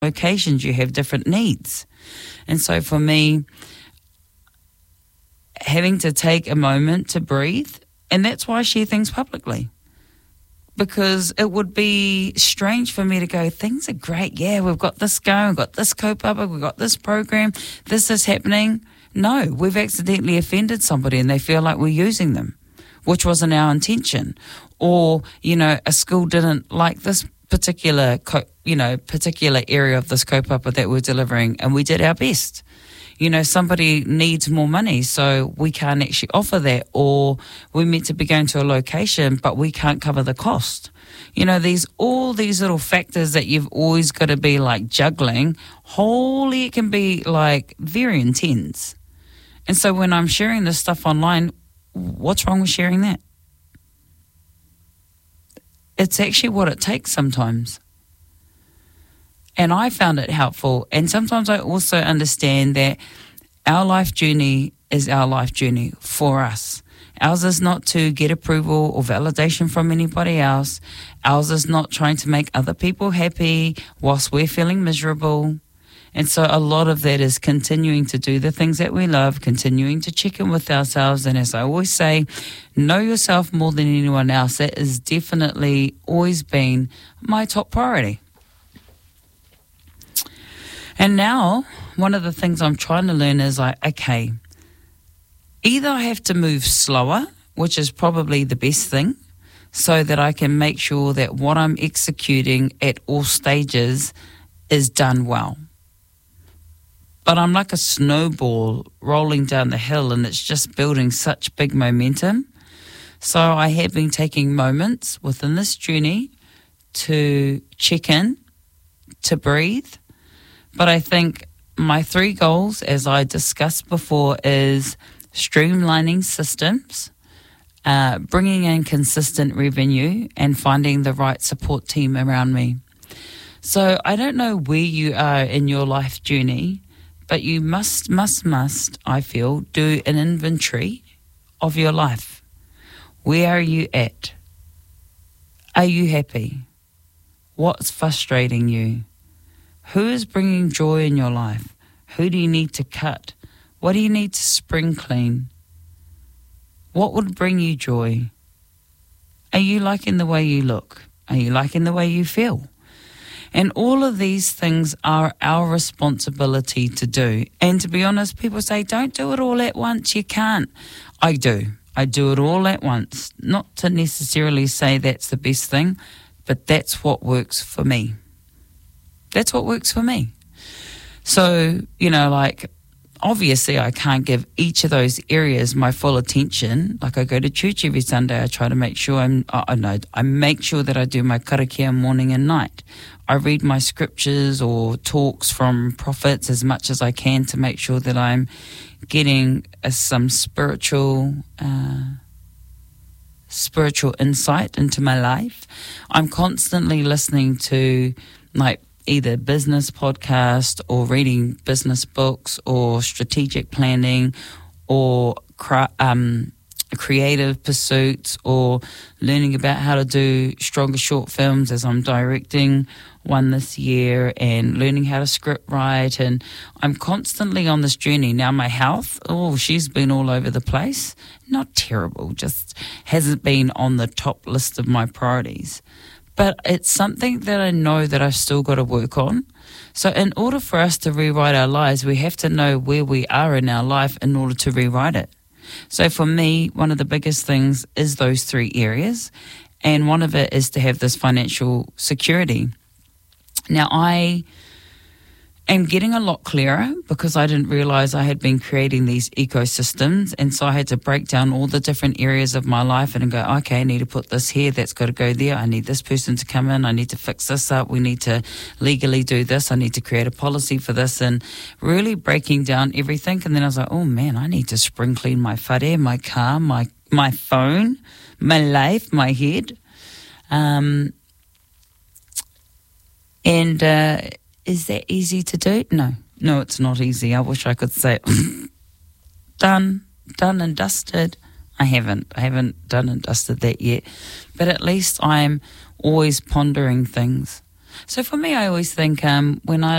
locations, you have different needs. And so for me, having to take a moment to breathe, and that's why I share things publicly. Because it would be strange for me to go, things are great, yeah, we've got this going, we've got this kaupapa, we've got this program, this is happening. No, we've accidentally offended somebody and they feel like we're using them, which wasn't our intention. Or, a school didn't like this particular area of this kaupapa that we're delivering, and we did our best. Somebody needs more money, so we can't actually offer that, or we're meant to be going to a location, but we can't cover the cost. All these little factors that you've always got to be like juggling. Holy, it can be like very intense. And so when I'm sharing this stuff online, what's wrong with sharing that? It's actually what it takes sometimes. And I found it helpful. And sometimes I also understand that our life journey is our life journey for us. Ours is not to get approval or validation from anybody else. Ours is not trying to make other people happy whilst we're feeling miserable. And so a lot of that is continuing to do the things that we love, continuing to check in with ourselves. And as I always say, know yourself more than anyone else. That has definitely always been my top priority. And now, one of the things I'm trying to learn is okay, either I have to move slower, which is probably the best thing, so that I can make sure that what I'm executing at all stages is done well. But I'm like a snowball rolling down the hill, and it's just building such big momentum. So I have been taking moments within this journey to check in, to breathe. But I think my 3 goals, as I discussed before, is streamlining systems, bringing in consistent revenue, and finding the right support team around me. So I don't know where you are in your life journey, but you must, I feel, do an inventory of your life. Where are you at? Are you happy? What's frustrating you? Who is bringing joy in your life? Who do you need to cut? What do you need to spring clean? What would bring you joy? Are you liking the way you look? Are you liking the way you feel? And all of these things are our responsibility to do. And to be honest, people say, don't do it all at once. You can't. I do. I do it all at once. Not to necessarily say that's the best thing, but that's what works for me. That's what works for me. So, obviously I can't give each of those areas my full attention. Like I go to church every Sunday. I try to make sure I make sure that I do my karakia morning and night. I read my scriptures or talks from prophets as much as I can to make sure that I'm getting some spiritual insight into my life. I'm constantly listening to either business podcast or reading business books or strategic planning or creative pursuits or learning about how to do stronger short films as I'm directing one this year and learning how to script write. And I'm constantly on this journey. Now my health, she's been all over the place. Not terrible, just hasn't been on the top list of my priorities. But it's something that I know that I've still got to work on. So in order for us to rewrite our lives, we have to know where we are in our life in order to rewrite it. So for me, one of the biggest things is those 3 areas. And one of it is to have this financial security. Now, I am getting a lot clearer because I didn't realize I had been creating these ecosystems. And so I had to break down all the different areas of my life and go, okay, I need to put this here. That's got to go there. I need this person to come in. I need to fix this up. We need to legally do this. I need to create a policy for this, and really breaking down everything. And then I was like, oh man, I need to spring clean my whare, my car, my phone, my life, my head. Is that easy to do? No, it's not easy. I wish I could say done and dusted. I haven't done and dusted that yet. But at least I'm always pondering things. So for me, I always think when I